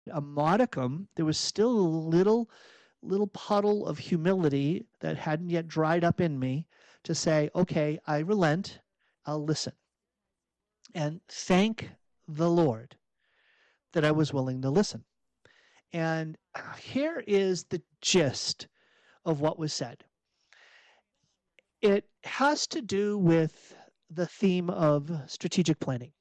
a modicum, there was still a little puddle of humility that hadn't yet dried up in me to say, okay, I relent, I'll listen. And thank the Lord that I was willing to listen. And here is the gist of what was said. It has to do with the theme of strategic planning.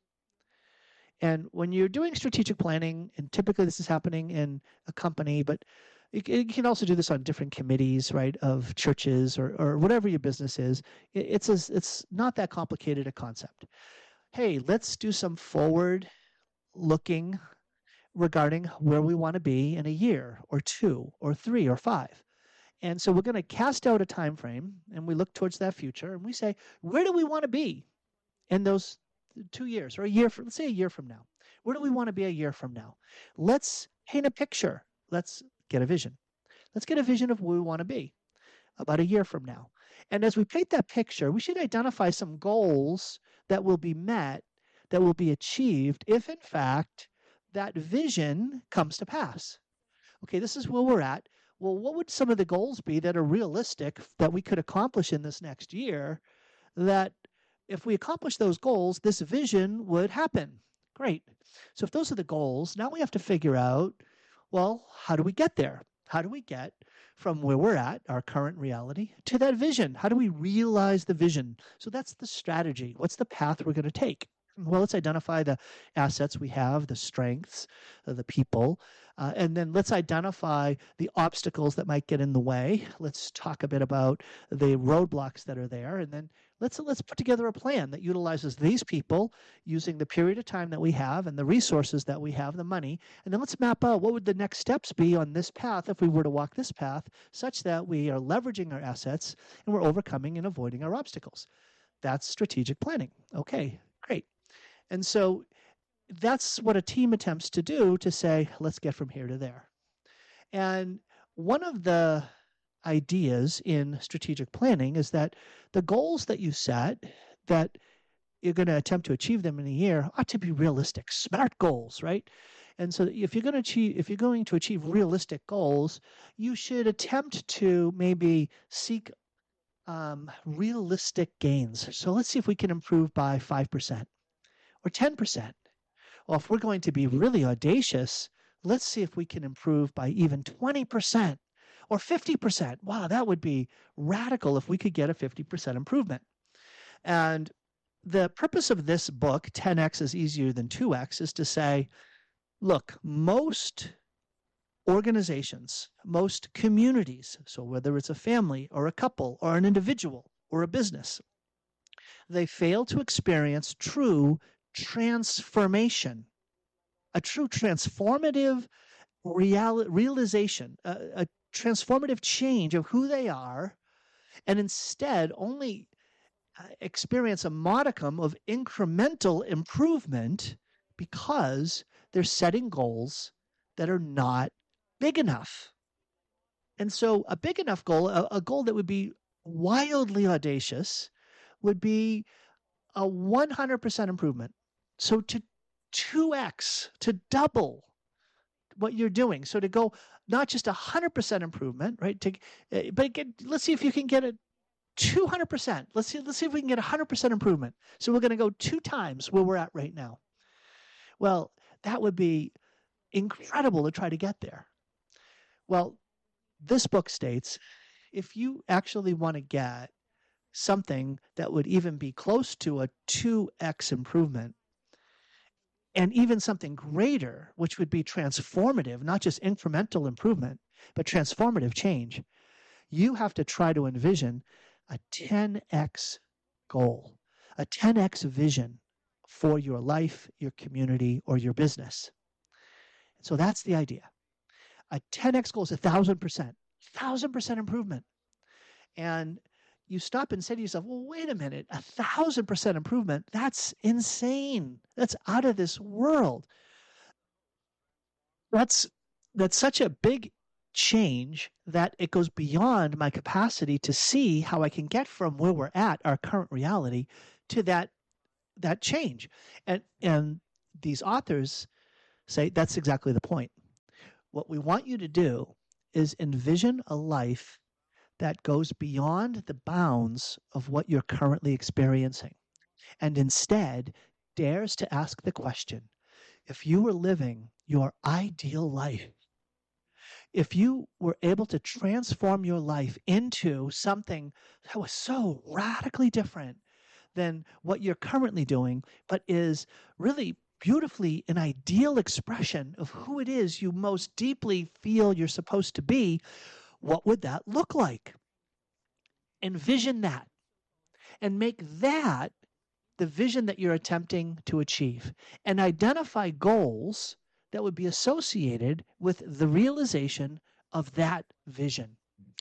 And when you're doing strategic planning, and typically this is happening in a company, but you can also do this on different committees, right, of churches or whatever your business is. It's not that complicated a concept. Hey, let's do some forward looking regarding where we want to be in a year or two or three or five. And so we're going to cast out a time frame and we look towards that future and we say, where do we want to be in those 2 years or a year from, let's say a year from now? Where do we want to be a year from now? Let's paint a picture. Let's get a vision. Let's get a vision of where we want to be about a year from now. And as we paint that picture, we should identify some goals that will be met, that will be achieved if, in fact, that vision comes to pass. Okay, this is where we're at. Well, what would some of the goals be that are realistic that we could accomplish in this next year that if we accomplish those goals, this vision would happen? Great. So if those are the goals, now we have to figure out, well, how do we get there? How do we get from where we're at, our current reality, to that vision? How do we realize the vision? So that's the strategy. What's the path we're going to take? Well, let's identify the assets we have, the strengths, the people, and then let's identify the obstacles that might get in the way. Let's talk a bit about the roadblocks that are there, and then let's put together a plan that utilizes these people using the period of time that we have and the resources that we have, the money, and then let's map out what would the next steps be on this path if we were to walk this path, such that we are leveraging our assets and we're overcoming and avoiding our obstacles. That's strategic planning. Okay, great. And so that's what a team attempts to do, to say, let's get from here to there. And one of the ideas in strategic planning is that the goals that you set, that you're going to attempt to achieve them in a year, ought to be realistic, smart goals, right? And so if you're going to achieve realistic goals, you should attempt to maybe seek realistic gains. So let's see if we can improve by 5% or 10%. Well, if we're going to be really audacious, let's see if we can improve by even 20% or 50%. Wow, that would be radical if we could get a 50% improvement. And the purpose of this book, 10x is easier than 2x, is to say, look, most organizations, most communities, so whether it's a family or a couple or an individual or a business, they fail to experience true transformation, a true transformative realization, a transformative change of who they are, and instead only experience a modicum of incremental improvement because they're setting goals that are not big enough. And so a big enough goal, a goal that would be wildly audacious, would be a 100% improvement. So to 2x, to double what you're doing. So to go not just 100% improvement, right? But let's see if you can get a 200%. Let's see if we can get 100% improvement. So we're going to go 2 times where we're at right now. Well, that would be incredible to try to get there. Well, this book states if you actually want to get something that would even be close to a 2x improvement, and even something greater, which would be transformative, not just incremental improvement, but transformative change, you have to try to envision a 10x goal, a 10x vision for your life, your community, or your business. So that's the idea. A 10x goal is 1,000% improvement. And you stop and say to yourself, well, wait a minute, 1,000% improvement, that's insane. That's out of this world. That's such a big change that it goes beyond my capacity to see how I can get from where we're at, our current reality, to that change. And these authors say that's exactly the point. What we want you to do is envision a life that goes beyond the bounds of what you're currently experiencing, and instead dares to ask the question, if you were living your ideal life, if you were able to transform your life into something that was so radically different than what you're currently doing, but is really beautifully an ideal expression of who it is you most deeply feel you're supposed to be, what would that look like? Envision that and make that the vision that you're attempting to achieve, and identify goals that would be associated with the realization of that vision.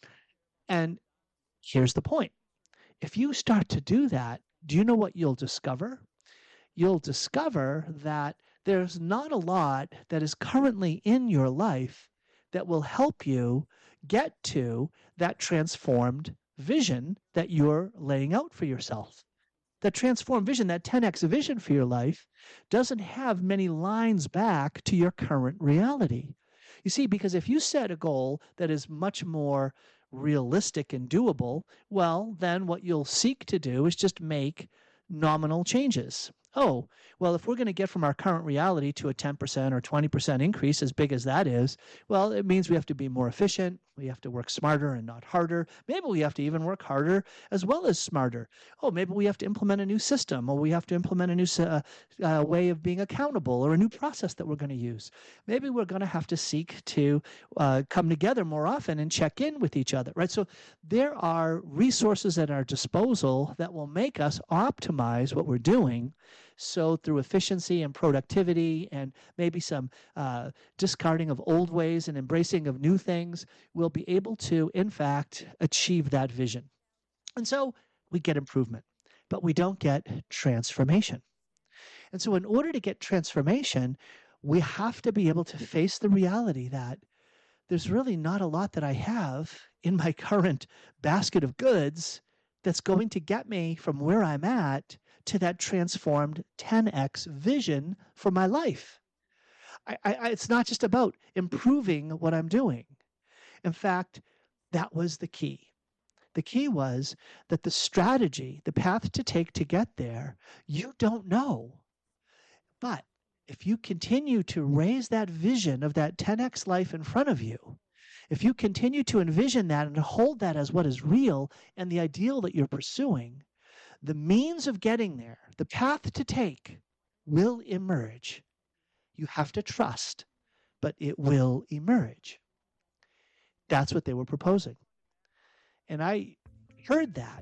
And here's the point. If you start to do that, do you know what you'll discover? You'll discover that there's not a lot that is currently in your life that will help you get to that transformed vision that you're laying out for yourself. The transformed vision, that 10x vision for your life, doesn't have many lines back to your current reality. You see, because if you set a goal that is much more realistic and doable, well, then what you'll seek to do is just make nominal changes. Oh, well, if we're going to get from our current reality to a 10% or 20% increase, as big as that is, well, it means we have to be more efficient. We have to work smarter and not harder. Maybe we have to even work harder as well as smarter. Oh, maybe we have to implement a new system, or we have to implement a new way of being accountable, or a new process that we're going to use. Maybe we're going to have to seek to come together more often and check in with each other, right? So there are resources at our disposal that will make us optimize what we're doing. So through efficiency and productivity and maybe some discarding of old ways and embracing of new things, we'll be able to, in fact, achieve that vision. And so we get improvement, but we don't get transformation. And so in order to get transformation, we have to be able to face the reality that there's really not a lot that I have in my current basket of goods that's going to get me from where I'm at to that transformed 10x vision for my life. It's not just about improving what I'm doing. In fact, that was the key. The key was that the strategy, the path to take to get there, you don't know. But if you continue to raise that vision of that 10x life in front of you, if you continue to envision that and hold that as what is real and the ideal that you're pursuing, the means of getting there, the path to take, will emerge. You have to trust, but it will emerge. That's what they were proposing. And I heard that.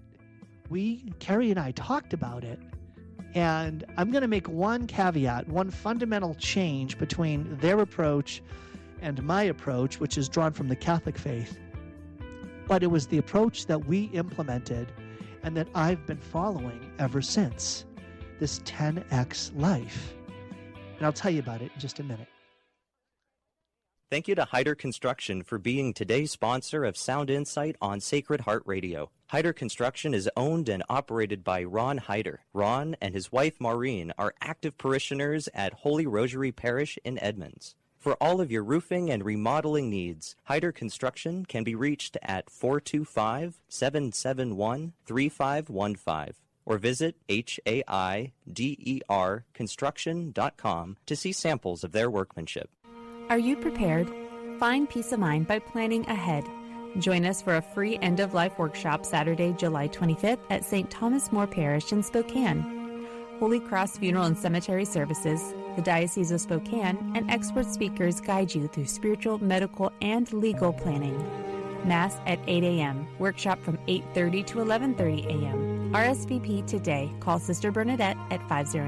Carrie and I talked about it, and I'm going to make one caveat, one fundamental change between their approach and my approach, which is drawn from the Catholic faith. But it was the approach that we implemented and that I've been following ever since, this 10x life. And I'll tell you about it in just a minute. Thank you to Hyder Construction for being today's sponsor of Sound Insight on Sacred Heart Radio. Hyder Construction is owned and operated by Ron Hyder. Ron and his wife Maureen are active parishioners at Holy Rosary Parish in Edmonds. For all of your roofing and remodeling needs, Hyder Construction can be reached at 425-771-3515 or visit HAIDERconstruction.com to see samples of their workmanship. Are you prepared? Find peace of mind by planning ahead. Join us for a free end-of-life workshop Saturday, July 25th at St. Thomas More Parish in Spokane. Holy Cross Funeral and Cemetery Services, the Diocese of Spokane, and expert speakers guide you through spiritual, medical, and legal planning. Mass at 8 a.m., workshop from 8:30 to 11:30 a.m. RSVP today. Call Sister Bernadette at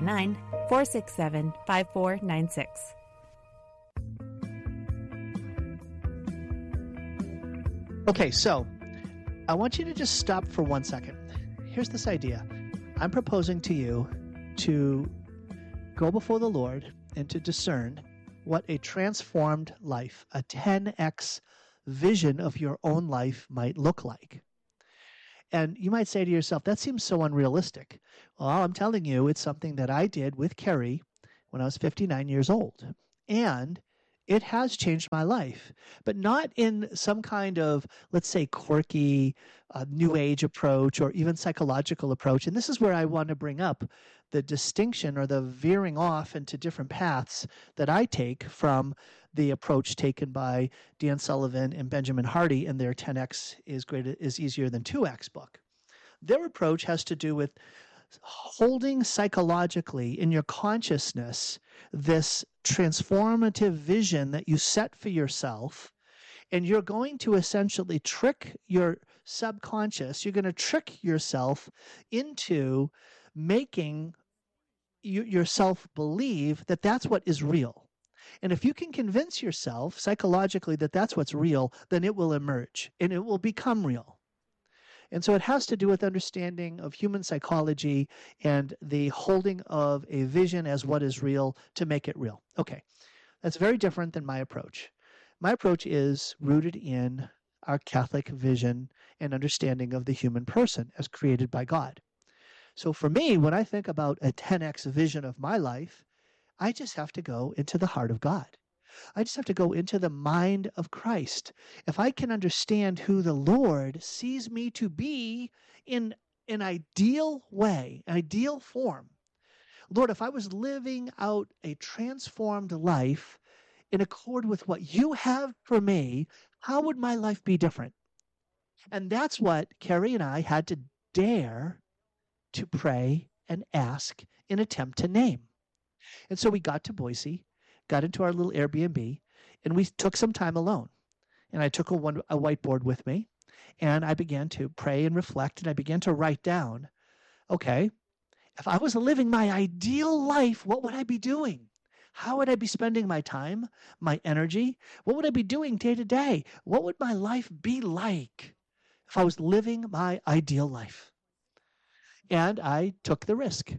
509-467-5496. Okay, so I want you to just stop for 1 second. Here's this idea. I'm proposing to you to go before the Lord and to discern what a transformed life, a 10x vision of your own life might look like. And you might say to yourself, that seems so unrealistic. Well, I'm telling you, it's something that I did with Carrie when I was 59 years old. And it has changed my life, but not in some kind of, let's say, quirky, new age approach or even psychological approach. And this is where I want to bring up the distinction or the veering off into different paths that I take from the approach taken by Dan Sullivan and Benjamin Hardy in their 10x is easier than 2x book. Their approach has to do with holding psychologically in your consciousness this transformative vision that you set for yourself, and you're going to essentially trick your subconscious, you're going to trick yourself into making yourself believe that that's what is real. And if you can convince yourself psychologically that that's what's real, then it will emerge and it will become real. And so it has to do with understanding of human psychology and the holding of a vision as what is real to make it real. Okay, that's very different than my approach. My approach is rooted in our Catholic vision and understanding of the human person as created by God. So for me, when I think about a 10x vision of my life, I just have to go into the heart of God. I just have to go into the mind of Christ. If I can understand who the Lord sees me to be in an ideal way, an ideal form. Lord, if I was living out a transformed life in accord with what you have for me, how would my life be different? And that's what Carrie and I had to dare to pray and ask and attempt to name. And so we got to Boise, got into our little Airbnb, and we took some time alone. And I took a whiteboard with me, and I began to pray and reflect, and I began to write down, okay, if I was living my ideal life, what would I be doing? How would I be spending my time, my energy? What would I be doing day to day? What would my life be like if I was living my ideal life? And I took the risk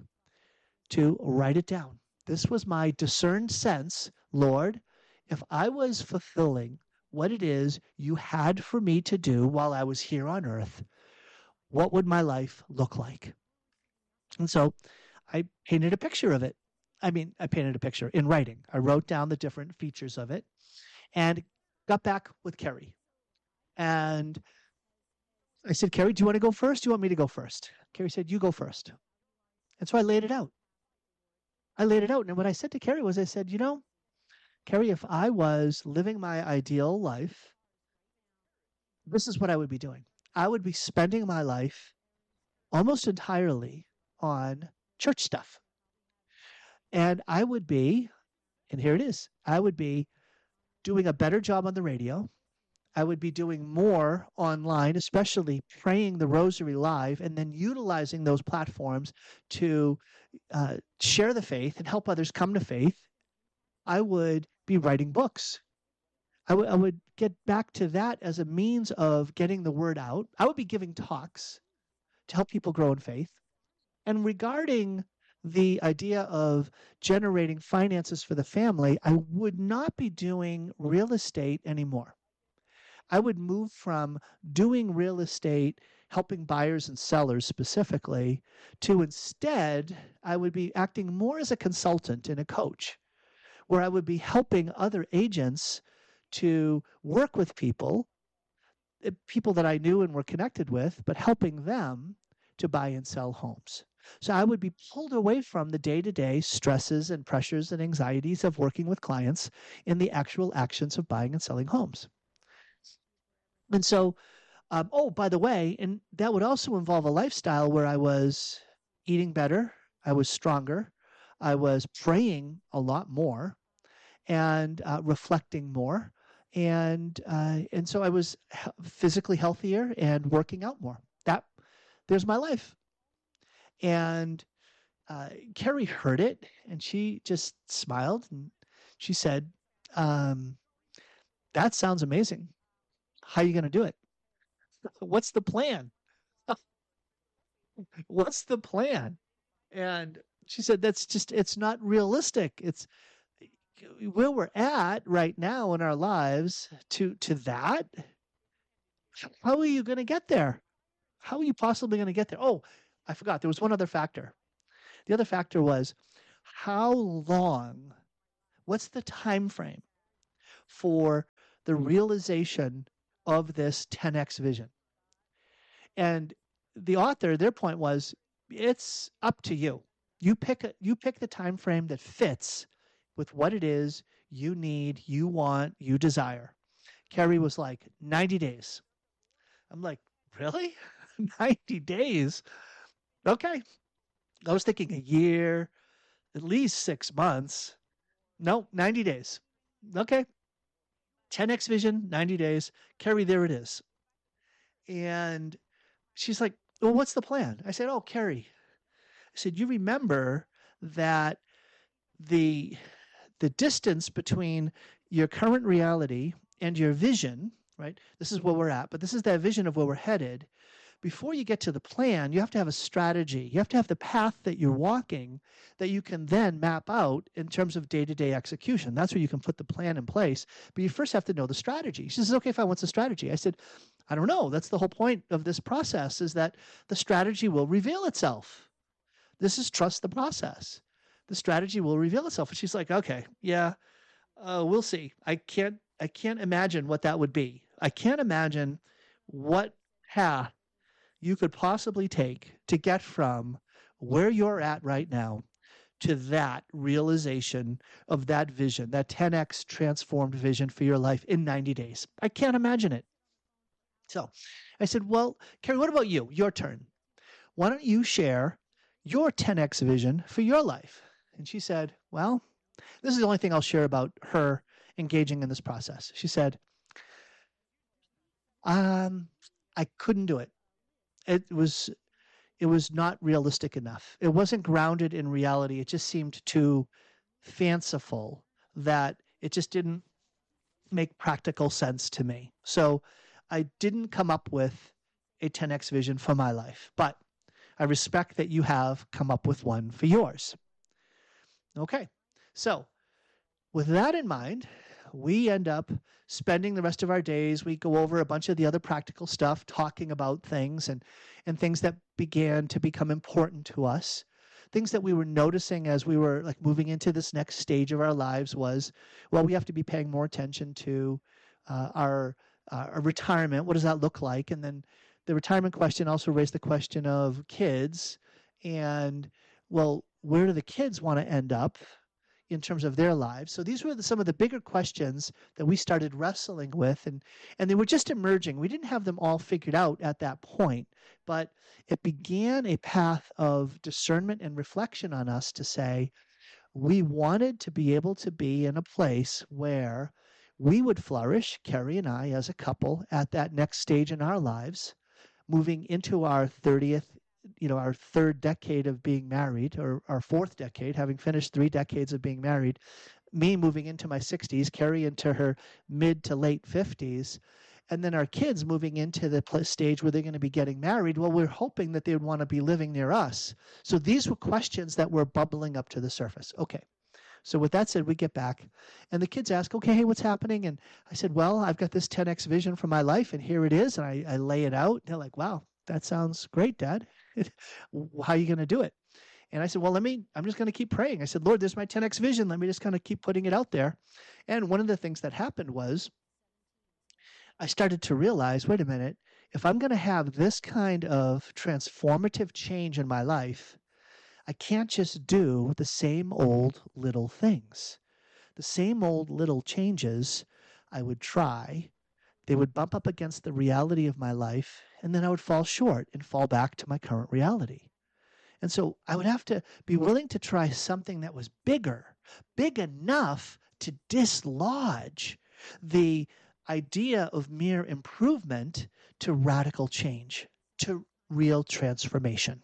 to write it down. This was my discerned sense, Lord, if I was fulfilling what it is you had for me to do while I was here on earth, what would my life look like? And so I painted a picture of it. I painted a picture in writing. I wrote down the different features of it and got back with Carrie. And I said, Carrie, do you want to go first? Do you want me to go first? Carrie said, you go first. And so I laid it out. And what I said to Carrie was, I said, Carrie, if I was living my ideal life, this is what I would be doing. I would be spending my life almost entirely on church stuff. And I would be, and here it is, I would be doing a better job on the radio. I would be doing more online, especially praying the rosary live and then utilizing those platforms to share the faith and help others come to faith. I would be writing books. I would get back to that as a means of getting the word out. I would be giving talks to help people grow in faith. And regarding the idea of generating finances for the family, I would not be doing real estate anymore. I would move from doing real estate, helping buyers and sellers specifically, to instead, I would be acting more as a consultant and a coach, where I would be helping other agents to work with people that I knew and were connected with, but helping them to buy and sell homes. So I would be pulled away from the day-to-day stresses and pressures and anxieties of working with clients in the actual actions of buying and selling homes. And so, by the way, and that would also involve a lifestyle where I was eating better, I was stronger, I was praying a lot more, and reflecting more, and so I was physically healthier and working out more. There's my life. And Carrie heard it, and she just smiled, and she said, "That sounds amazing. How are you going to do it? What's the plan? What's the plan?" And she said, it's not realistic. It's where we're at right now in our lives to that. How are you going to get there? How are you possibly going to get there? Oh, I forgot. There was one other factor. The other factor was how long, what's the time frame for the realization of this 10x vision. And the author, their point was, it's up to you. You pick the time frame that fits with what it is you need, you want, you desire. Carrie was like, 90 days. I'm like, really? 90 days? Okay. I was thinking a year, at least 6 months. No, 90 days. Okay. 10x vision, 90 days. Carrie, there it is. And she's like, well, what's the plan? I said, oh, Carrie, I said, you remember that the distance between your current reality and your vision, right? This is where we're at, but this is that vision of where we're headed. Before you get to the plan, you have to have a strategy. You have to have the path that you're walking that you can then map out in terms of day-to-day execution. That's where you can put the plan in place. But you first have to know the strategy. She says, okay, fine, what's the strategy? I said, I don't know. That's the whole point of this process, is that the strategy will reveal itself. This is trust the process. The strategy will reveal itself. And she's like, okay, yeah, we'll see. I can't imagine what that would be. I can't imagine what path you could possibly take to get from where you're at right now to that realization of that vision, that 10x transformed vision for your life in 90 days. I can't imagine it. So I said, well, Carrie, what about you? Your turn. Why don't you share your 10x vision for your life? And she said, well, this is the only thing I'll share about her engaging in this process. She said, I couldn't do it. It was not realistic enough. It wasn't grounded in reality. It just seemed too fanciful that it just didn't make practical sense to me. So I didn't come up with a 10x vision for my life, but I respect that you have come up with one for yours. Okay, so with that in mind, we end up spending the rest of our days. We go over a bunch of the other practical stuff, talking about things and things that began to become important to us. Things that we were noticing as we were like moving into this next stage of our lives was, well, we have to be paying more attention to our retirement. What does that look like? And then the retirement question also raised the question of kids. And, well, where do the kids want to end up in terms of their lives? So these were some of the bigger questions that we started wrestling with, and they were just emerging. We didn't have them all figured out at that point, but it began a path of discernment and reflection on us to say we wanted to be able to be in a place where we would flourish, Carrie and I, as a couple at that next stage in our lives, moving into our 30th, our third decade of being married, or our fourth decade, having finished 3 decades of being married, me moving into my 60s, Carrie into her mid to late 50s, and then our kids moving into the stage where they're going to be getting married. Well, we're hoping that they would want to be living near us. So these were questions that were bubbling up to the surface. Okay. So with that said, we get back, and the kids ask, okay, hey, what's happening? And I said, well, I've got this 10x vision for my life, and here it is. And I lay it out. They're like, wow, that sounds great, Dad. How are you going to do it? And I said, well, I'm just going to keep praying. I said, Lord, there's my 10x vision. Let me just kind of keep putting it out there. And one of the things that happened was I started to realize, wait a minute, if I'm going to have this kind of transformative change in my life, I can't just do the same old little things. The same old little changes I would try. They would bump up against the reality of my life, and then I would fall short and fall back to my current reality. And so I would have to be willing to try something that was bigger, big enough to dislodge the idea of mere improvement to radical change, to real transformation.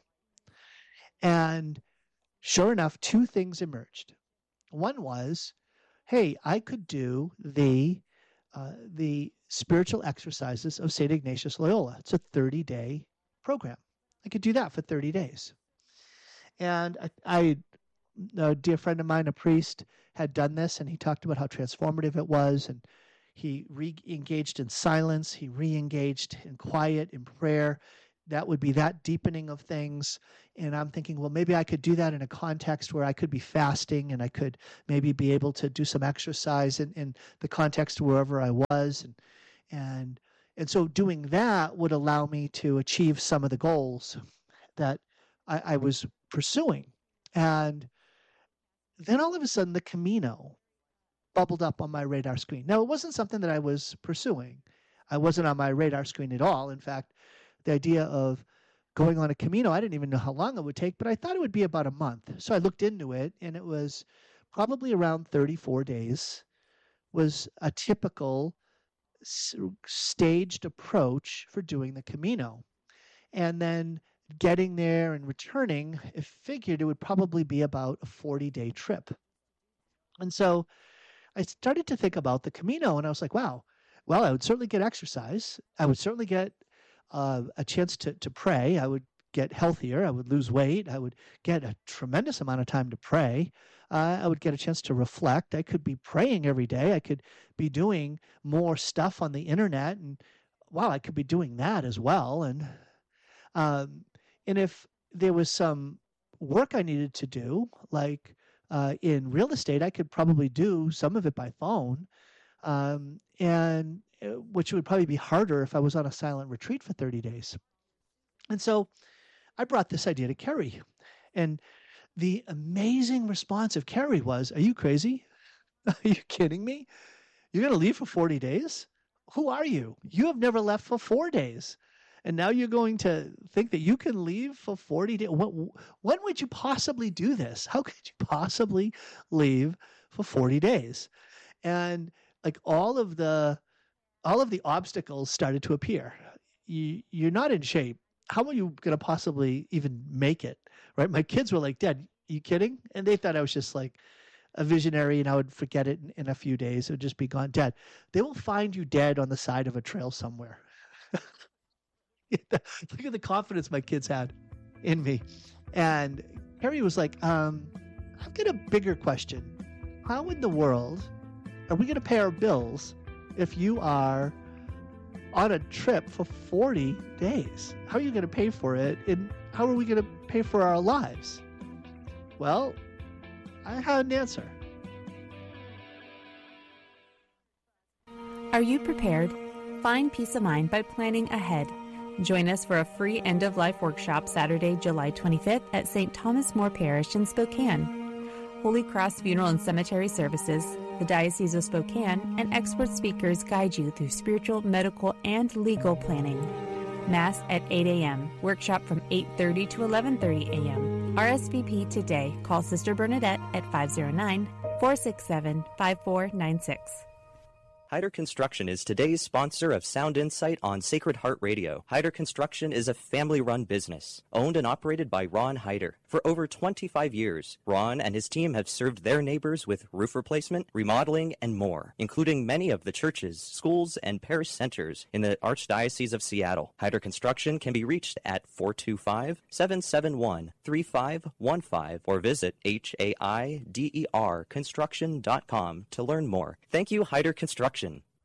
And sure enough, 2 things emerged. One was, hey, I could do the spiritual exercises of St. Ignatius Loyola. It's a 30-day program. I could do that for 30 days. And a dear friend of mine, a priest, had done this, and he talked about how transformative it was, and he re-engaged in silence, he re-engaged in quiet, in prayer, that would be that deepening of things. And I'm thinking, well, maybe I could do that in a context where I could be fasting and I could maybe be able to do some exercise in the context wherever I was. And so doing that would allow me to achieve some of the goals that I was pursuing. And then all of a sudden, the Camino bubbled up on my radar screen. Now, it wasn't something that I was pursuing. I wasn't on my radar screen at all. In fact, the idea of going on a Camino, I didn't even know how long it would take, but I thought it would be about a month. So I looked into it, and it was probably around 34 days, was a typical staged approach for doing the Camino. And then getting there and returning, I figured it would probably be about a 40-day trip. And so I started to think about the Camino, and I was like, wow, well, I would certainly get exercise. I would certainly get a chance to pray. I would get healthier. I would lose weight. I would get a tremendous amount of time to pray. I would get a chance to reflect. I could be praying every day. I could be doing more stuff on the internet, and wow, I could be doing that as well. And if there was some work I needed to do, like in real estate, I could probably do some of it by phone, and which would probably be harder if I was on a silent retreat for 30 days. And so I brought this idea to Carrie, and the amazing response of Carrie was, "Are you crazy? Are you kidding me? You're going to leave for 40 days? Who are you? You have never left for 4 days. And now you're going to think that you can leave for 40 days? When would you possibly do this? How could you possibly leave for 40 days?" And like all of the obstacles started to appear. You're not in shape. How are you going to possibly even make it? Right? My kids were like, "Dad, are you kidding?" And they thought I was just like a visionary and I would forget it in a few days. It would just be gone. "Dad, they will find you dead on the side of a trail somewhere." Look at the confidence my kids had in me. And Carrie was like, I've got a bigger question. How in the world are we going to pay our bills if you are on a trip for 40 days? How are you going to pay for it? And how are we going to pay for our lives? Well, I had an answer. Are you prepared? Find peace of mind by planning ahead. Join us for a free end-of-life workshop Saturday, July 25th at St. Thomas More Parish in Spokane. Holy Cross Funeral and Cemetery Services, the Diocese of Spokane, and expert speakers guide you through spiritual, medical, and legal planning. Mass at 8 a.m., workshop from 8:30 to 11:30 a.m. RSVP today. Call Sister Bernadette at 509-467-5496. Hyder Construction is today's sponsor of Sound Insight on Sacred Heart Radio. Hyder Construction is a family-run business, owned and operated by Ron Hyder. For over 25 years, Ron and his team have served their neighbors with roof replacement, remodeling, and more, including many of the churches, schools, and parish centers in the Archdiocese of Seattle. Hyder Construction can be reached at 425-771-3515 or visit HAIDERconstruction.com to learn more. Thank you, Hyder Construction.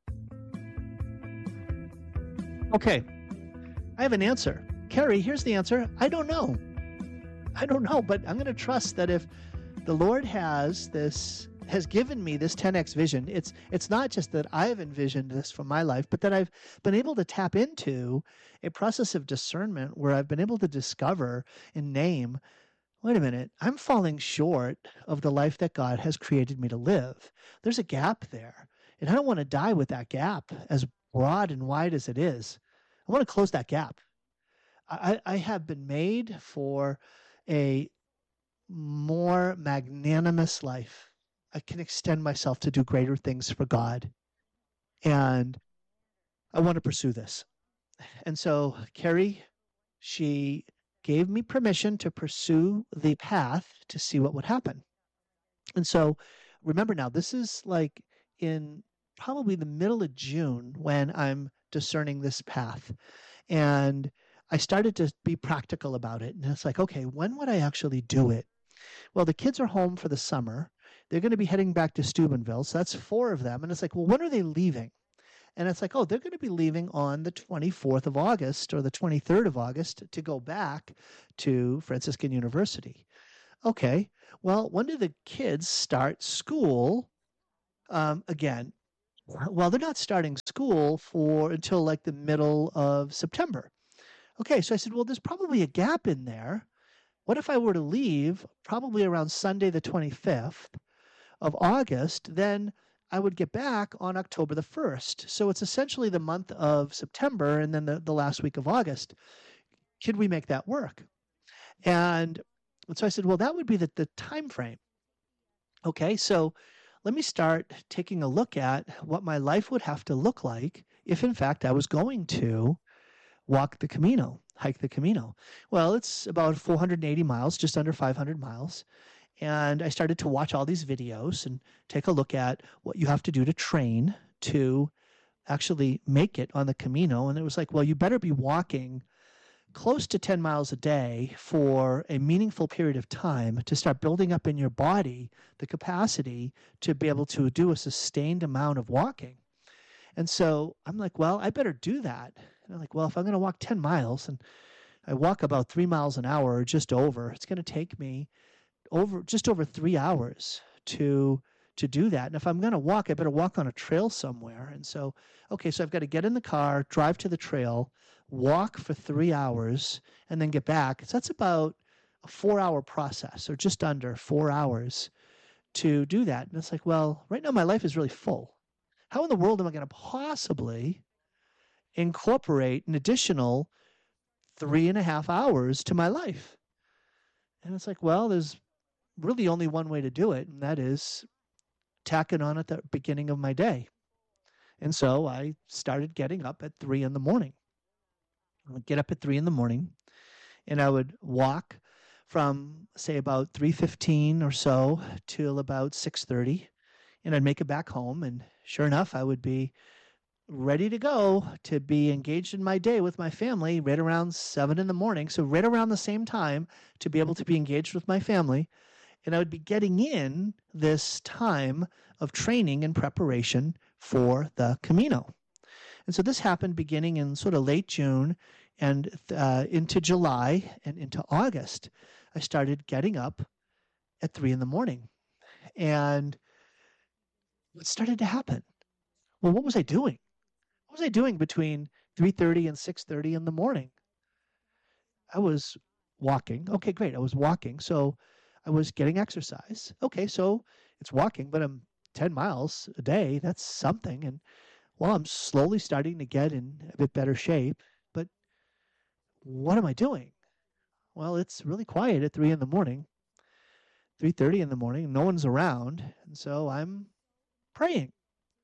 Okay, I have an answer. Carrie, here's the answer. I don't know, but I'm going to trust that if the Lord has given me this 10x vision, it's not just that I've envisioned this for my life, but that I've been able to tap into a process of discernment where I've been able to discover and name, wait a minute, I'm falling short of the life that God has created me to live. There's a gap there. And I don't want to die with that gap, as broad and wide as it is. I want to close that gap. I have been made for a more magnanimous life. I can extend myself to do greater things for God. And I want to pursue this. And so Carrie, she gave me permission to pursue the path to see what would happen. And so remember now, this is like in probably the middle of June when I'm discerning this path. And I started to be practical about it. And it's like, okay, when would I actually do it? Well, the kids are home for the summer. They're going to be heading back to Steubenville. So that's 4 of them. And it's like, well, when are they leaving? And it's like, oh, they're going to be leaving on the 24th of August or the 23rd of August to go back to Franciscan University. Okay, well, when do the kids start school again? Well, they're not starting school until like the middle of September. Okay, so I said, well, there's probably a gap in there. What if I were to leave probably around Sunday the 25th of August? Then I would get back on October the 1st. So it's essentially the month of September and then the last week of August. Could we make that work? And so I said, well, that would be the time frame. Okay, so let me start taking a look at what my life would have to look like if, in fact, I was going to walk the Camino, hike the Camino. Well, it's about 480 miles, just under 500 miles. And I started to watch all these videos and take a look at what you have to do to train to actually make it on the Camino. And it was like, well, you better be walking close to 10 miles a day for a meaningful period of time to start building up in your body the capacity to be able to do a sustained amount of walking. And so I'm like, well, I better do that. And I'm like, well, if I'm going to walk 10 miles and I walk about 3 miles an hour or just over, it's going to take me just over 3 hours to do that. And if I'm going to walk, I better walk on a trail somewhere. And so, okay, so I've got to get in the car, drive to the trail, walk for 3 hours, and then get back. So that's about a 4-hour process, or just under 4 hours to do that. And it's like, well, right now my life is really full. How in the world am I going to possibly incorporate an additional 3.5 hours to my life? And it's like, well, there's really only one way to do it, and that is tack it on at the beginning of my day. And so I started getting up at 3 in the morning. I would get up at 3 in the morning, and I would walk from, say, about 3:15 or so till about 6:30, and I'd make it back home, and sure enough, I would be ready to go to be engaged in my day with my family right around 7 in the morning. So right around the same time to be able to be engaged with my family. And I would be getting in this time of training and preparation for the Camino. And so this happened beginning in sort of late June and into July and into August. I started getting up at 3 in the morning. And what started to happen? Well, what was I doing? What was I doing between 3:30 and 6:30 in the morning? I was walking. Okay, great. I was walking. So I was getting exercise. Okay, so it's walking, but I'm 10 miles a day. That's something. And well, I'm slowly starting to get in a bit better shape. But what am I doing? Well, it's really quiet at 3 in the morning, 3:30 in the morning. No one's around. And so I'm praying.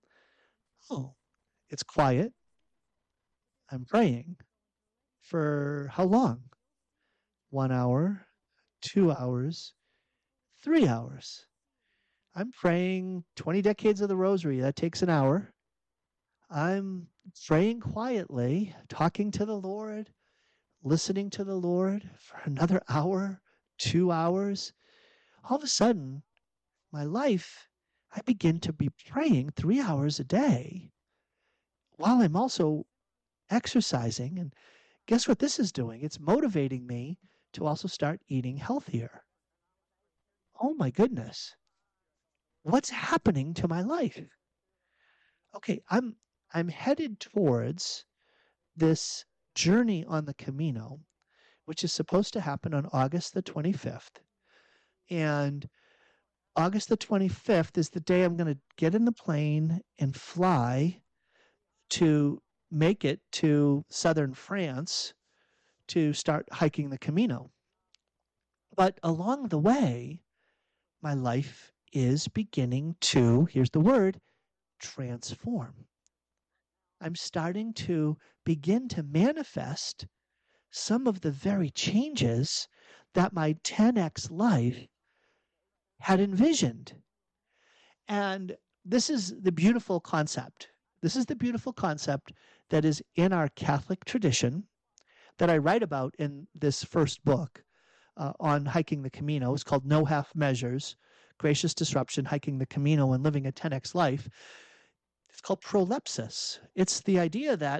Oh, it's quiet. I'm praying. For how long? 1 hour, 2 hours, 3 hours. I'm praying 20 decades of the rosary. That takes an hour. I'm praying quietly, talking to the Lord, listening to the Lord for another hour, 2 hours. All of a sudden, my life, I begin to be praying 3 hours a day while I'm also exercising. And guess what this is doing? It's motivating me to also start eating healthier. Oh my goodness. What's happening to my life? Okay, I'm headed towards this journey on the Camino, which is supposed to happen on August the 25th. And August the 25th is the day I'm going to get in the plane and fly to make it to southern France to start hiking the Camino. But along the way, my life is beginning to, here's the word, transform. I'm starting to begin to manifest some of the very changes that my 10X life had envisioned. And this is the beautiful concept. This is the beautiful concept that is in our Catholic tradition that I write about in this first book on hiking the Camino. It's called No Half Measures, Gracious Disruption, Hiking the Camino and Living a 10X Life. It's called prolepsis. It's the idea that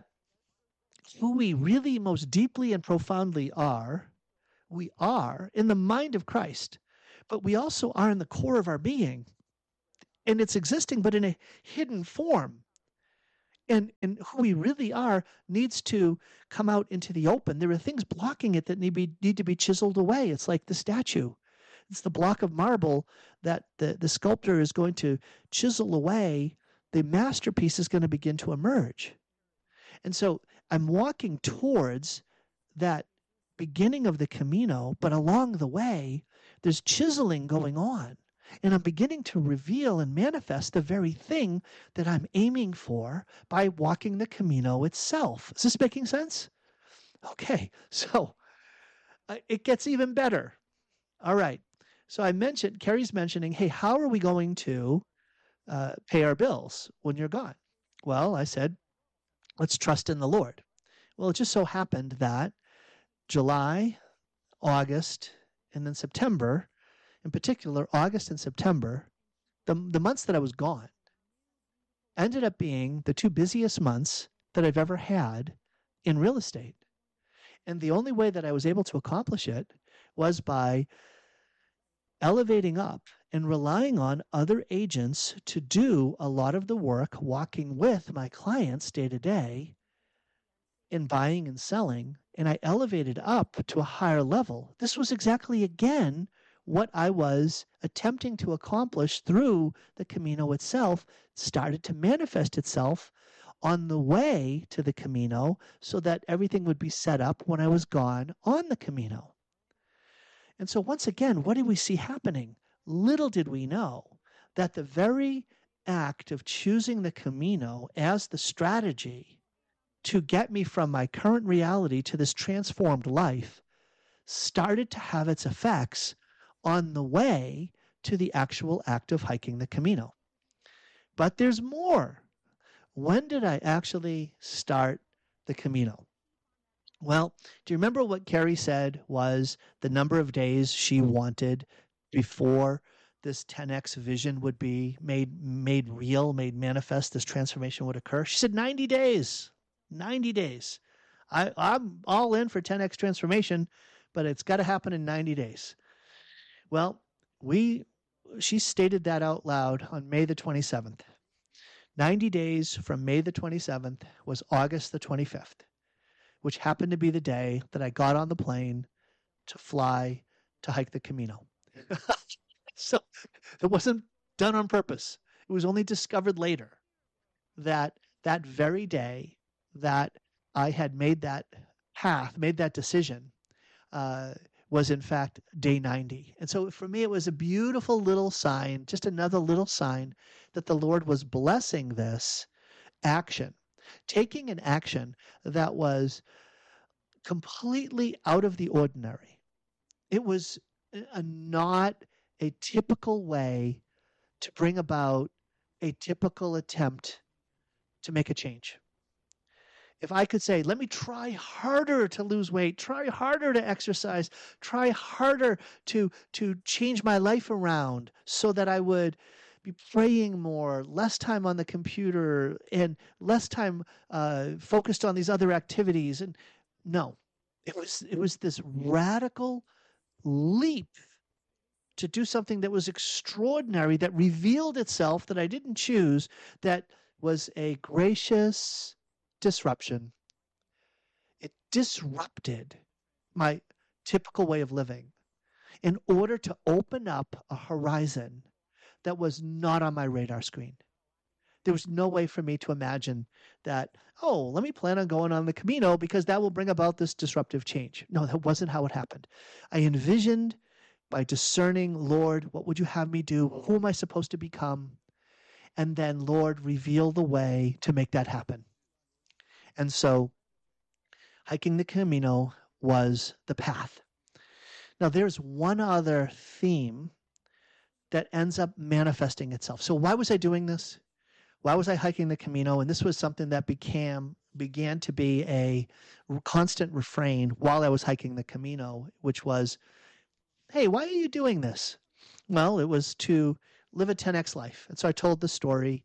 who we really most deeply and profoundly are, we are in the mind of Christ, but we also are in the core of our being. And it's existing, but in a hidden form. And who we really are needs to come out into the open. There are things blocking it that need to be chiseled away. It's like the statue. It's the block of marble that the sculptor is going to chisel away. The masterpiece is going to begin to emerge. And so I'm walking towards that beginning of the Camino, but along the way, there's chiseling going on. And I'm beginning to reveal and manifest the very thing that I'm aiming for by walking the Camino itself. Is this making sense? Okay, so it gets even better. All right. So Carrie's mentioning, hey, how are we going to pay our bills when you're gone? Well, I said, let's trust in the Lord. Well, it just so happened that July, August, and then September, in particular, August and September, the months that I was gone, ended up being the two busiest months that I've ever had in real estate. And the only way that I was able to accomplish it was by elevating up and relying on other agents to do a lot of the work, walking with my clients day to day in buying and selling. And I elevated up to a higher level. This was exactly, again, what I was attempting to accomplish through the Camino itself started to manifest itself on the way to the Camino so that everything would be set up when I was gone on the Camino. And so once again, what did we see happening? Little did we know that the very act of choosing the Camino as the strategy to get me from my current reality to this transformed life started to have its effects on the way to the actual act of hiking the Camino. But there's more. When did I actually start the Camino? Well, do you remember what Carrie said was the number of days she wanted before this 10x vision would be made real, made manifest, this transformation would occur? She said 90 days. 90 days. I'm all in for 10x transformation, but it's got to happen in 90 days. Well, she stated that out loud on May the 27th. 90 days from May the 27th was August the 25th, which happened to be the day that I got on the plane to fly to hike the Camino. So it wasn't done on purpose. It was only discovered later that that very day that I had made that path, made that decision, was in fact day 90. And so for me, it was a beautiful little sign, just another little sign that the Lord was blessing this action, taking an action that was completely out of the ordinary. It was not a typical way to bring about a typical attempt to make a change. If I could say, let me try harder to lose weight, try harder to exercise, try harder to change my life around so that I would be praying more, less time on the computer, and less time focused on these other activities. And no, it was this radical leap to do something that was extraordinary, that revealed itself, that I didn't choose, that was a gracious disruption. It disrupted my typical way of living in order to open up a horizon that was not on my radar screen. There was no way for me to imagine that, oh, let me plan on going on the Camino because that will bring about this disruptive change. No, that wasn't how it happened. I envisioned by discerning, Lord, what would you have me do? Who am I supposed to become? And then, Lord, reveal the way to make that happen. And so hiking the Camino was the path. Now, there's one other theme that ends up manifesting itself. So why was I doing this? Why was I hiking the Camino? And this was something that began to be a constant refrain while I was hiking the Camino, which was, hey, why are you doing this? Well, it was to live a 10x life. And so I told the story,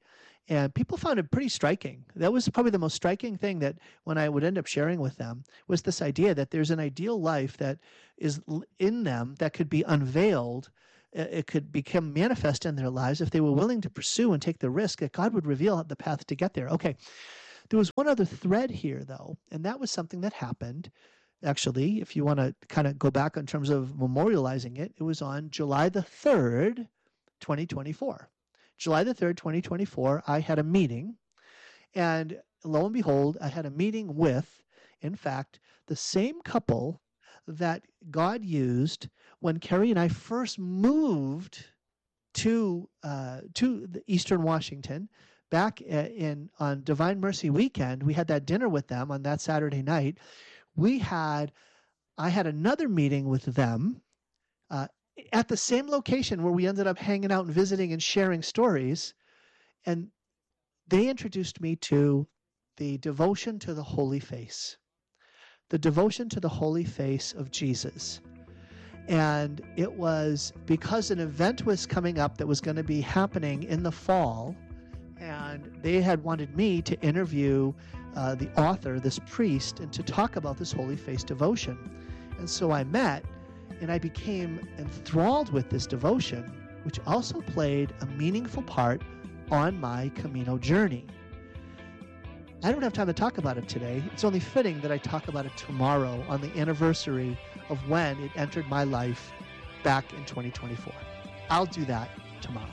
And people found it pretty striking. That was probably the most striking thing that when I would end up sharing with them was this idea that there's an ideal life that is in them that could be unveiled. It could become manifest in their lives if they were willing to pursue and take the risk that God would reveal the path to get there. Okay, there was one other thread here, though, and that was something that happened. Actually, if you want to kind of go back in terms of memorializing it, it was on July the 3rd, 2024. July the 3rd, 2024, I had a meeting, and lo and behold, I had a meeting with, in fact, the same couple that God used when Carrie and I first moved to the Eastern Washington back on Divine Mercy weekend. We had that dinner with them on that Saturday night. I had another meeting with them at the same location where we ended up hanging out and visiting and sharing stories. And they introduced me to the devotion to the Holy Face, the devotion to the Holy Face of Jesus. And it was because an event was coming up that was going to be happening in the fall, and they had wanted me to interview the author, this priest, and to talk about this Holy Face devotion. And so I met, and I became enthralled with this devotion, which also played a meaningful part on my Camino journey. I don't have time to talk about it today. It's only fitting that I talk about it tomorrow on the anniversary of when it entered my life back in 2024. I'll do that tomorrow.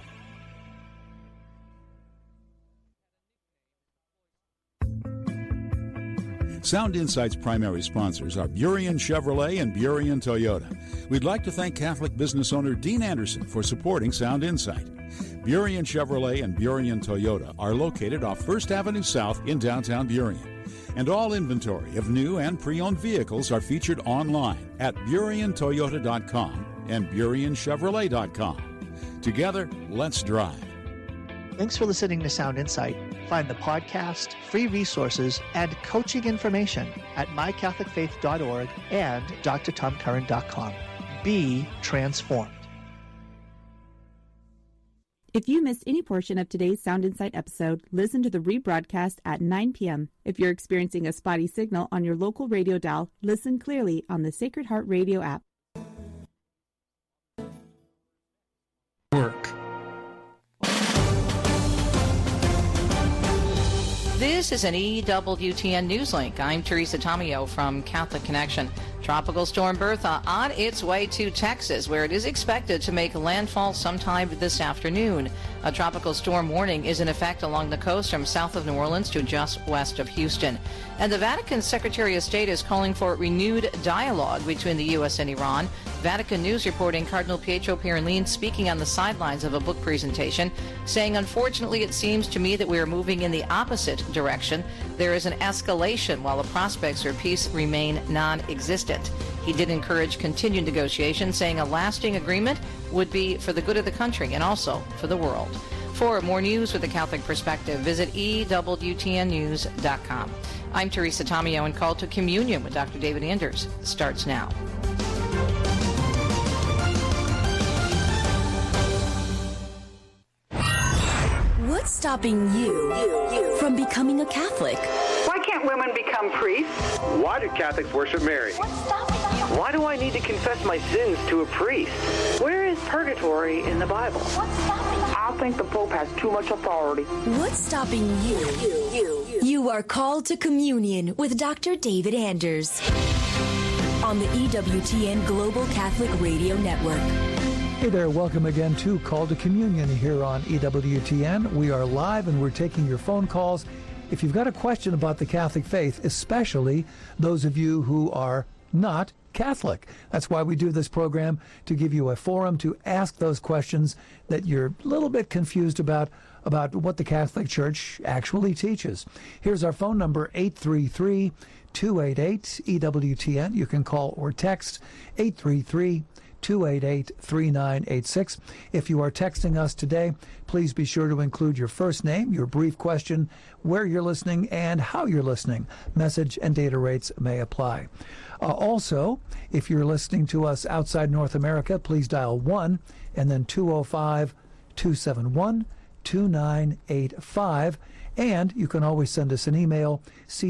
Sound Insight's primary sponsors are Burien Chevrolet and Burien Toyota. We'd like to thank Catholic business owner Dean Anderson for supporting Sound Insight. Burien Chevrolet and Burien Toyota are located off 1st Avenue South in downtown Burien. And all inventory of new and pre-owned vehicles are featured online at BurienToyota.com and BurienChevrolet.com. Together, let's drive. Thanks for listening to Sound Insight. Find the podcast, free resources, and coaching information at mycatholicfaith.org and drtomcurran.com. Be transformed. If you missed any portion of today's Sound Insight episode, listen to the rebroadcast at 9 p.m. If you're experiencing a spotty signal on your local radio dial, listen clearly on the Sacred Heart Radio app. Work. This is an EWTN News Link. I'm Teresa Tomeo from Catholic Connection. Tropical Storm Bertha on its way to Texas, where it is expected to make landfall sometime this afternoon. A tropical storm warning is in effect along the coast from south of New Orleans to just west of Houston. And the Vatican Secretary of State is calling for renewed dialogue between the U.S. and Iran. Vatican News reporting Cardinal Pietro Parolin speaking on the sidelines of a book presentation, saying, "Unfortunately, it seems to me that we are moving in the opposite direction. There is an escalation while the prospects for peace remain non-existent." He did encourage continued negotiations, saying a lasting agreement would be for the good of the country and also for the world. For more news with a Catholic perspective, visit EWTNnews.com. I'm Teresa Tomeo, and Call to Communion with Dr. David Anders starts now. What's stopping you from becoming a Catholic? Why can't women become priests? Why do Catholics worship Mary? What's stopping you? Why do I need to confess my sins to a priest? Where is purgatory in the Bible? What's stopping you? I think the Pope has too much authority. What's stopping you? You are called to communion with Dr. David Anders on the EWTN Global Catholic Radio Network. Hey there, welcome again to Call to Communion here on EWTN. We are live and we're taking your phone calls. If you've got a question about the Catholic faith, especially those of you who are not Catholic. That's why we do this program, to give you a forum to ask those questions that you're a little bit confused about what the Catholic Church actually teaches. Here's our phone number, 833-288-EWTN. You can call or text 833-288-3986. If you are texting us today, please be sure to include your first name, your brief question, where you're listening, and how you're listening. Message and data rates may apply. Also, if you're listening to us outside North America, please dial 1 and then 205-271-2986. 2985. And you can always send us an email,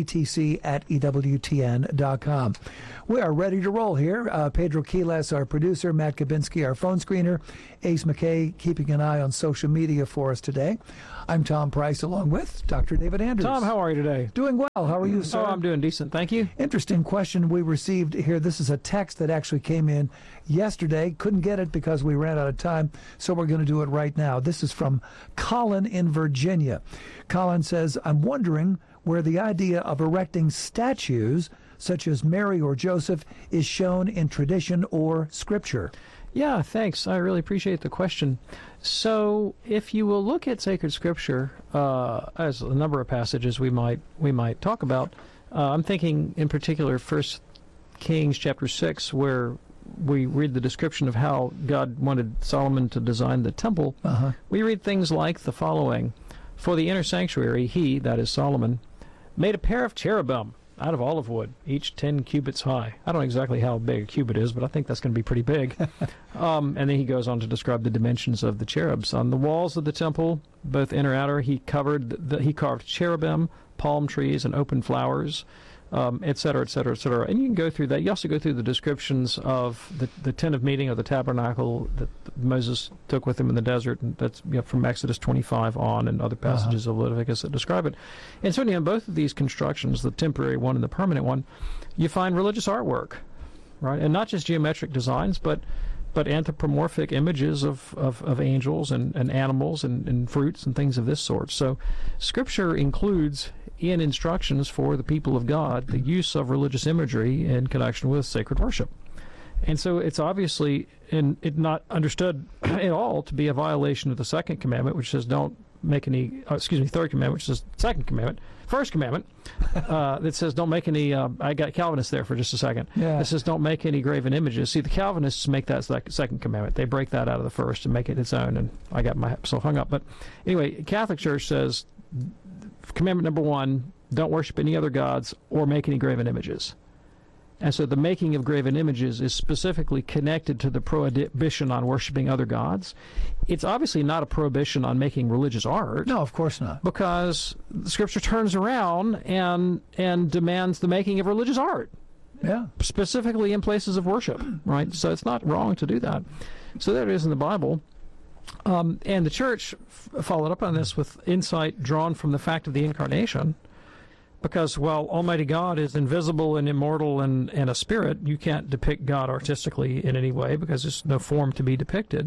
ctc@ewtn.com. We are ready to roll here. Pedro Quiles, our producer, Matt Kabinski, our phone screener, Ace McKay, keeping an eye on social media for us today. I'm Tom Price, along with Dr. David Anders. Tom, how are you today? Doing well. How are you, sir? Oh, I'm doing decent. Thank you. Interesting question we received here. This is a text that actually came in yesterday. Couldn't get it because we ran out of time, so we're going to do it right now. This is from Colin in Virginia. Colin says, I'm wondering where the idea of erecting statues, such as Mary or Joseph, is shown in tradition or scripture. Yeah, thanks. I really appreciate the question. So, if you will look at sacred scripture, as a number of passages we might talk about, I'm thinking in particular 1 Kings chapter 6, where we read the description of how God wanted Solomon to design the temple. We read things like the following: for the inner sanctuary, he, that is Solomon, made a pair of cherubim out of olive wood, each 10 cubits high. I don't know exactly how big a cubit is, but I think that's going to be pretty big. And then he goes on to describe the dimensions of the cherubs. On the walls of the temple, both inner and outer, he carved cherubim, palm trees, and open flowers, et cetera, et cetera, et cetera. And you can go through that. You also go through the descriptions of the tent of meeting, or the tabernacle that Moses took with him in the desert. And that's from Exodus 25 on, and other passages of Leviticus that describe it. And certainly in both of these constructions, the temporary one and the permanent one, you find religious artwork, right? And not just geometric designs, but anthropomorphic images of angels and animals and fruits and things of this sort. So Scripture includes in instructions for the people of God the use of religious imagery in connection with sacred worship. And so it's obviously not understood at all to be a violation of the second commandment, which says don't make any, third commandment, which says second commandment, first commandment, that says don't make any, I got Calvinists there for just a second. Yeah. It says don't make any graven images. See, the Calvinists make that second commandment. They break that out of the first and make it its own, and I got myself hung up. But anyway, Catholic Church says, commandment number 1, don't worship any other gods or make any graven images. And so the making of graven images is specifically connected to the prohibition on worshiping other gods. It's obviously not a prohibition on making religious art. No, of course not. Because the Scripture turns around and demands the making of religious art. Yeah. Specifically in places of worship, right? So it's not wrong to do that. So there it is in the Bible. And the Church followed up on this with insight drawn from the fact of the Incarnation. Because while Almighty God is invisible and immortal and a spirit, you can't depict God artistically in any way because there's no form to be depicted.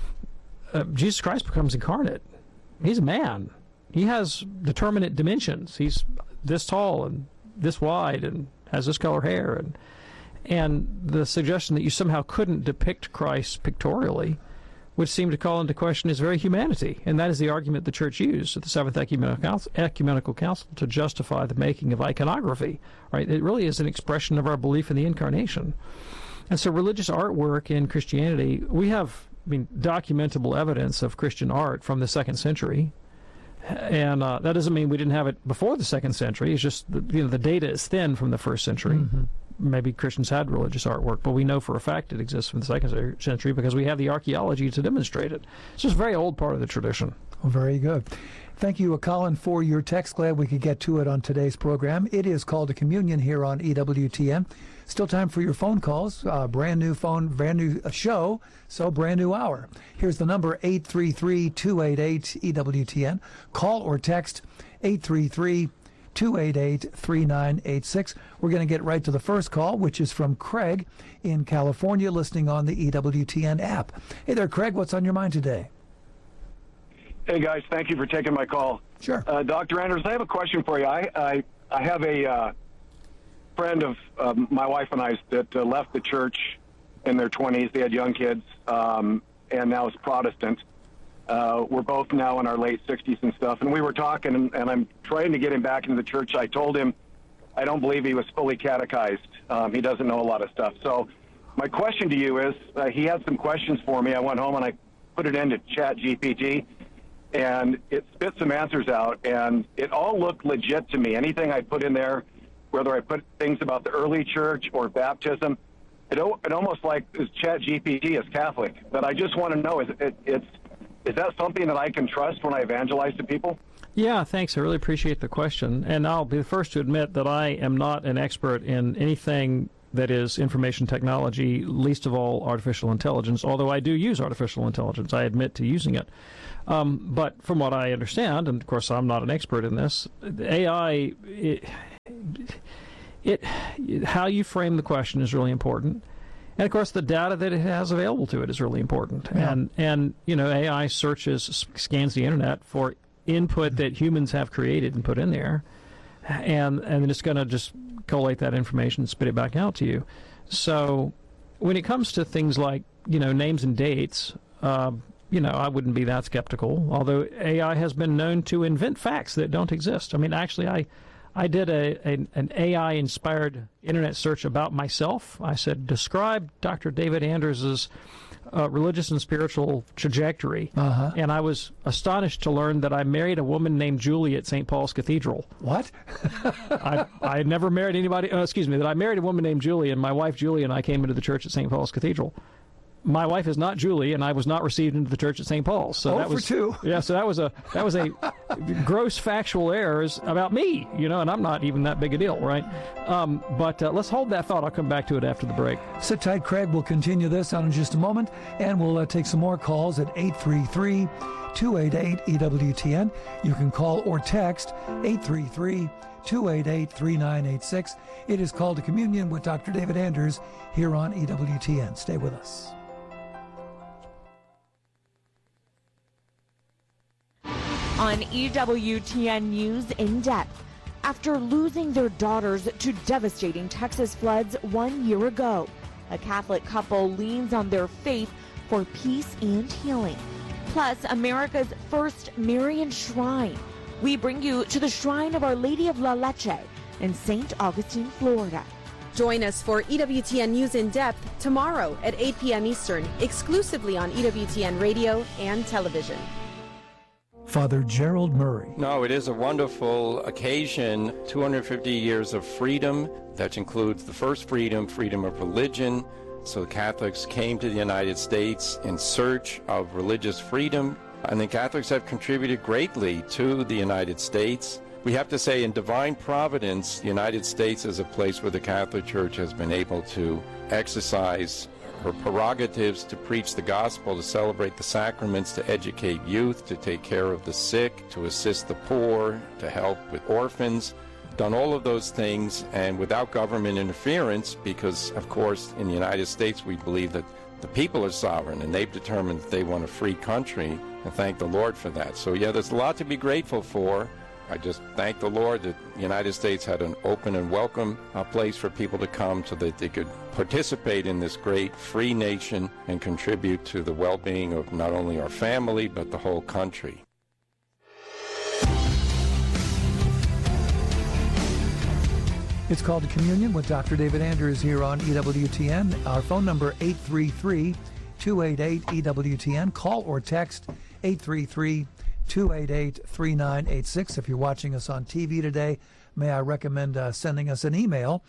Jesus Christ becomes incarnate. He's a man. He has determinate dimensions. He's this tall and this wide and has this color hair. And the suggestion that you somehow couldn't depict Christ pictorially would seem to call into question his very humanity. And that is the argument the Church used at the Seventh Ecumenical Council to justify the making of iconography. Right? It really is an expression of our belief in the Incarnation. And so religious artwork in Christianity, we have documentable evidence of Christian art from the 2nd century. And that doesn't mean we didn't have it before the 2nd century. It's just the data is thin from the 1st century. Maybe Christians had religious artwork, but we know for a fact it exists from the 2nd century because we have the archaeology to demonstrate it. It's just a very old part of the tradition. Well, very good. Thank you, Colin, for your text. Glad we could get to it on today's program. It is Called to Communion here on EWTN. Still time for your phone calls. Brand new phone, brand new show, so brand new hour. Here's the number, 833-288-EWTN. Call or text 833-288-3986. We're going to get right to the first call, which is from Craig in California, listening on the EWTN app. Hey there, Craig. What's on your mind today? Hey, guys. Thank you for taking my call. Sure. Dr. Anders, I have a question for you. I have a friend of my wife and I that left the church in their 20s. They had young kids, and now is Protestant. We're both now in our late 60s and stuff. And we were talking, and I'm trying to get him back into the church. I told him I don't believe he was fully catechized. He doesn't know a lot of stuff. So my question to you is, he had some questions for me. I went home and I put it into ChatGPT, and it spit some answers out, and it all looked legit to me. Anything I put in there, whether I put things about the early church or baptism, it almost like this ChatGPT is Catholic. But I just want to know, Is that something that I can trust when I evangelize to people? Yeah, thanks. I really appreciate the question. And I'll be the first to admit that I am not an expert in anything that is information technology, least of all artificial intelligence, although I do use artificial intelligence. I admit to using it. But from what I understand, and of course I'm not an expert in this, AI, how you frame the question is really important. And of course the data that it has available to it is really important. Yeah. And AI scans the internet for input that humans have created and put in there, and then it's going to just collate that information and spit it back out to you. So when it comes to things like names and dates, I wouldn't be that skeptical, although AI has been known to invent facts that don't exist. I mean, actually, I did an AI-inspired internet search about myself. I said, describe Dr. David Anders' religious and spiritual trajectory. And I was astonished to learn that I married a woman named Julie at St. Paul's Cathedral. What? I had never married anybody, that I married a woman named Julie, and my wife Julie and I came into the church at St. Paul's Cathedral. My wife is not Julie, and I was not received into the church at St. Paul's. So that was 2. Yeah, so that was a gross factual errors about me, and I'm not even that big a deal, right? But let's hold that thought. I'll come back to it after the break. Sit tight, Craig. We'll continue this on in just a moment, and we'll take some more calls at 833-288-EWTN. You can call or text 833-288-3986. It is Called to Communion with Dr. David Anders here on EWTN. Stay with us. On EWTN News in Depth, after losing their daughters to devastating Texas floods 1 year ago, a Catholic couple leans on their faith for peace and healing. Plus, America's first Marian shrine. We bring you to the Shrine of Our Lady of La Leche in St. Augustine, Florida. Join us for EWTN News in Depth tomorrow at 8 p.m. Eastern, exclusively on EWTN Radio and Television. Father Gerald Murray. No, it is a wonderful occasion. 250 years of freedom. That includes the first freedom of religion. So Catholics came to the United States in search of religious freedom. And the Catholics have contributed greatly to the United States. We have to say, in divine providence, the United States is a place where the Catholic Church has been able to exercise her prerogatives to preach the gospel, to celebrate the sacraments, to educate youth, to take care of the sick, to assist the poor, to help with orphans. Done all of those things, and without government interference, because, of course, in the United States we believe that the people are sovereign, and they've determined that they want a free country, and thank the Lord for that. So, yeah, there's a lot to be grateful for. I just thank the Lord that the United States had an open and welcome place for people to come so that they could participate in this great free nation and contribute to the well-being of not only our family, but the whole country. It's Called to Communion with Dr. David Anders here on EWTN. Our phone number, 833-288-EWTN. Call or text 833-288-3986. If you're watching us on TV today, may I recommend sending us an email,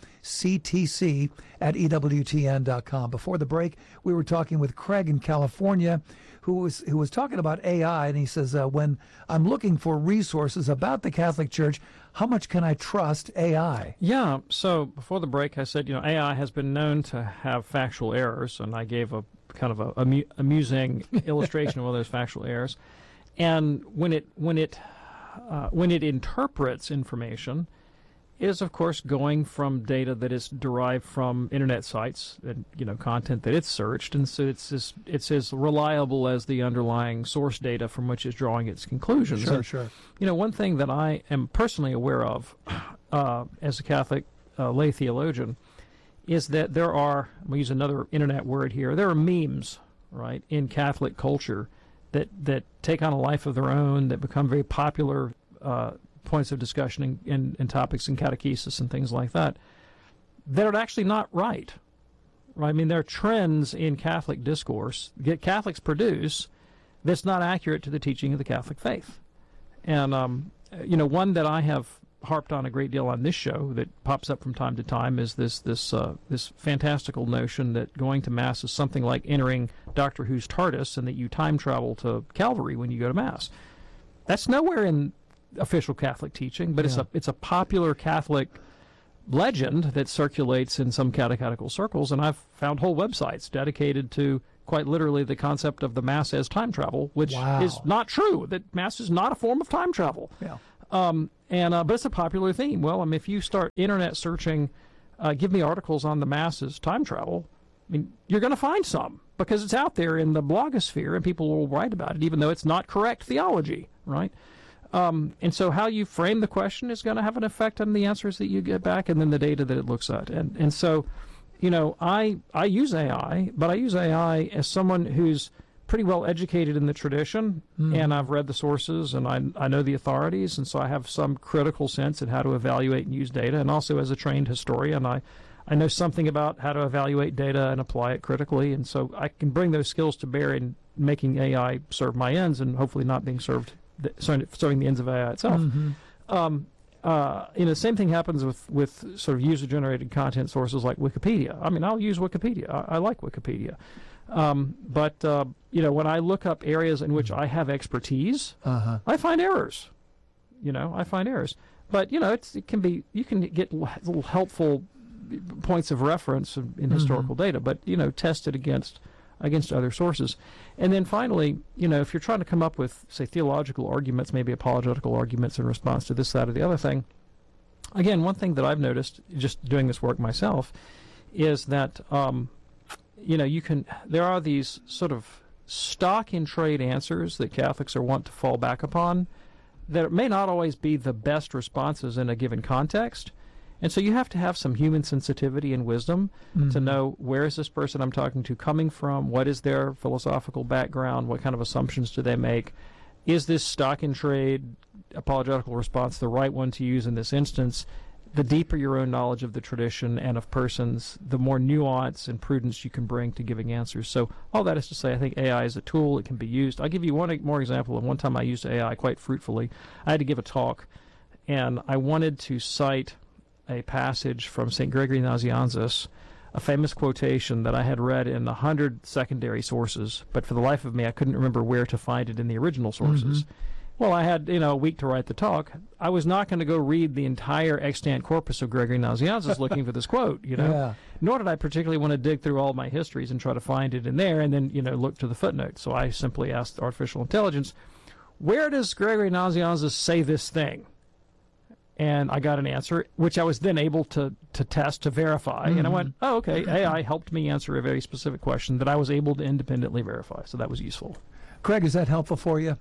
ctc@ewtn.com. Before the break, we were talking with Craig in California, who was talking about AI, and he says, when I'm looking for resources about the Catholic Church, how much can I trust AI? Yeah, so before the break, I said, AI has been known to have factual errors, and I gave a kind of a amusing illustration of one of those factual errors. And when it interprets information, it is of course going from data that is derived from internet sites and content that it's searched, and so it's as reliable as the underlying source data from which it's drawing its conclusions. Sure. One thing that I am personally aware of as a Catholic lay theologian is that there are, I'm going to use another internet word here, there are memes, right, in Catholic culture that take on a life of their own, that become very popular points of discussion and topics in catechesis and things like that are actually not right. I mean, there are trends in Catholic discourse that Catholics produce that's not accurate to the teaching of the Catholic faith. And, one that I have harped on a great deal on this show that pops up from time to time is this fantastical notion that going to Mass is something like entering Doctor Who's TARDIS and that you time travel to Calvary when you go to Mass. That's nowhere in official Catholic teaching, but it's a popular Catholic legend that circulates in some catechetical circles, and I've found whole websites dedicated to quite literally the concept of the Mass as time travel, which is not true. That Mass is not a form of time travel. Yeah. But it's a popular theme. Well, I mean, if you start internet searching, give me articles on the Mass as time travel, I mean, you're going to find some because it's out there in the blogosphere and people will write about it, even though it's not correct theology, right? And so how you frame the question is going to have an effect on the answers that you get back and then the data that it looks at. And so, I use AI, but I use AI as someone who's pretty well educated in the tradition, and I've read the sources, and I know the authorities, and so I have some critical sense in how to evaluate and use data. And also as a trained historian, I know something about how to evaluate data and apply it critically, and so I can bring those skills to bear in making AI serve my ends and hopefully not being serving the ends of AI itself. The same thing happens with sort of user-generated content sources like Wikipedia. I mean, I'll use Wikipedia. I like Wikipedia. But when I look up areas in which I have expertise, I find errors. But, it can be, you can get little helpful points of reference in historical data, but, test it against other sources. And then finally, if you're trying to come up with, say, theological arguments, maybe apologetical arguments in response to this, that, or the other thing, again, one thing that I've noticed just doing this work myself is that, there are these sort of stock-in-trade answers that Catholics are wont to fall back upon that may not always be the best responses in a given context. And so you have to have some human sensitivity and wisdom to know where is this person I'm talking to coming from, what is their philosophical background, what kind of assumptions do they make, is this stock-in-trade apologetical response the right one to use in this instance. The deeper your own knowledge of the tradition and of persons, the more nuance and prudence you can bring to giving answers. So all that is to say, I think AI is a tool. It can be used. I'll give you one more example of one time I used AI quite fruitfully. I had to give a talk, and I wanted to cite a passage from St. Gregory Nazianzus, a famous quotation that I had read in 100 secondary sources, but for the life of me, I couldn't remember where to find it in the original sources. Well, I had, a week to write the talk. I was not going to go read the entire extant corpus of Gregory Nazianzus looking for this quote, Nor did I particularly want to dig through all my histories and try to find it in there and then, look to the footnotes. So I simply asked artificial intelligence, where does Gregory Nazianzus say this thing? And I got an answer, which I was then able to test, to verify. And I went, oh, okay, AI helped me answer a very specific question that I was able to independently verify. So that was useful. Craig, is that helpful for you?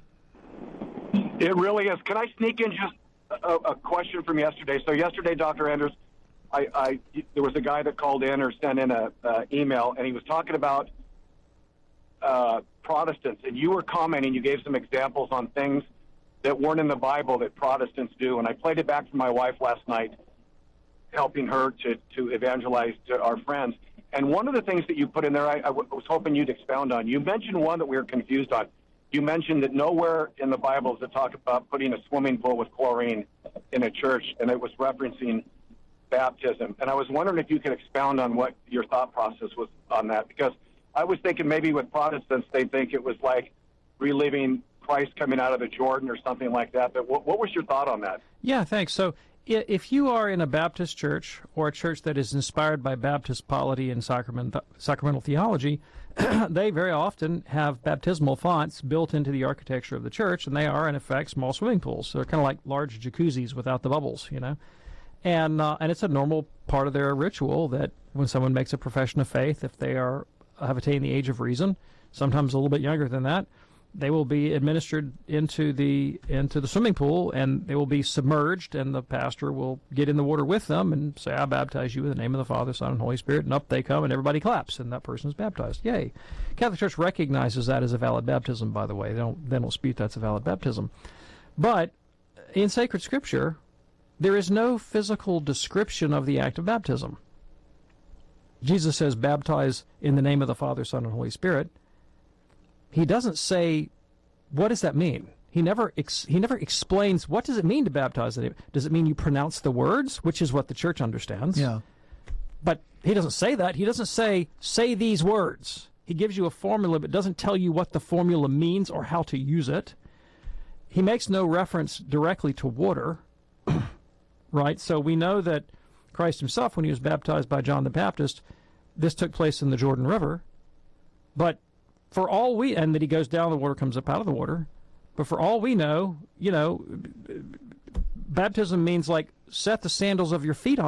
It really is. Can I sneak in just a question from yesterday? So yesterday, Dr. Anders, there was a guy that called in or sent in an email, and he was talking about Protestants. And you were commenting, you gave some examples on things that weren't in the Bible that Protestants do. And I played it back for my wife last night, helping her to evangelize to our friends. And one of the things that you put in there, I was hoping you'd expound on. You mentioned one that we were confused on. You mentioned that nowhere in the Bible does it talk about putting a swimming pool with chlorine in a church, and it was referencing baptism. And I was wondering if you could expound on what your thought process was on that, because I was thinking maybe with Protestants, they think it was like reliving Christ coming out of the Jordan or something like that. But what was your thought on that? Yeah, thanks. So if you are in a Baptist church or a church that is inspired by Baptist polity and sacramental theology, they very often have baptismal fonts built into the architecture of the church, and they are, in effect, small swimming pools. So they're kind of like large jacuzzis without the bubbles, And it's a normal part of their ritual that when someone makes a profession of faith, if they have attained the age of reason, sometimes a little bit younger than that, they will be administered into the swimming pool, and they will be submerged, and the pastor will get in the water with them and say, I baptize you in the name of the Father, Son, and Holy Spirit, and up they come, and everybody claps, and that person is baptized. Yay. Catholic Church recognizes that as a valid baptism, by the way. They don't dispute that's a valid baptism. But in sacred Scripture, there is no physical description of the act of baptism. Jesus says, baptize in the name of the Father, Son, and Holy Spirit. He doesn't say, what does that mean? He never explains what does it mean to baptize. Does it mean you pronounce the words, which is what the church understands? Yeah. But he doesn't say that. He doesn't say these words. He gives you a formula, but doesn't tell you what the formula means or how to use it. He makes no reference directly to water, right? So we know that Christ himself, when he was baptized by John the Baptist, this took place in the Jordan River. But for all and that he goes down, the water comes up out of the water. But for all we know, baptism means like set the sandals of your feet on